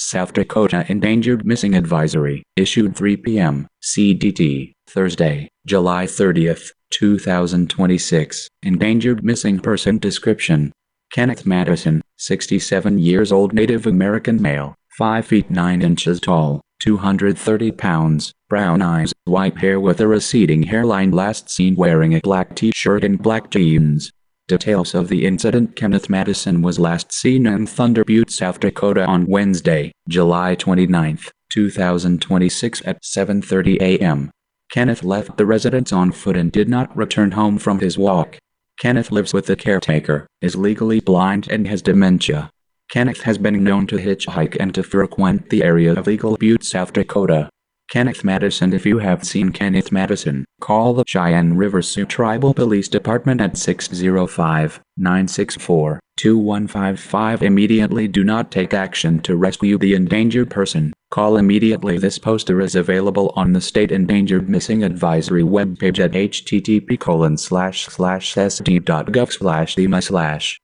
South Dakota Endangered Missing Advisory, issued 3 p.m. CDT, Thursday, July 30th, 2026. Endangered Missing Person Description: Kenneth Madison, 67 years old, Native American male, 5 feet 9 inches tall, 230 pounds, brown eyes, white hair with a receding hairline, last seen wearing a black t-shirt and black jeans. Details of the incident: Kenneth Madison was last seen in Thunder Butte, South Dakota on Wednesday, July 29, 2026 at 7:30 a.m. Kenneth left the residence on foot and did not return home from his walk. Kenneth lives with a caretaker, is legally blind, and has dementia. Kenneth has been known to hitchhike and to frequent the area of Eagle Butte, South Dakota. Kenneth Madison. If you have seen Kenneth Madison, call the Cheyenne River Sioux Tribal Police Department at 605-964-2155 immediately. Do not take action to rescue the endangered person. Call immediately. This poster is available on the State Endangered Missing Advisory webpage at http://sd.gov/thema/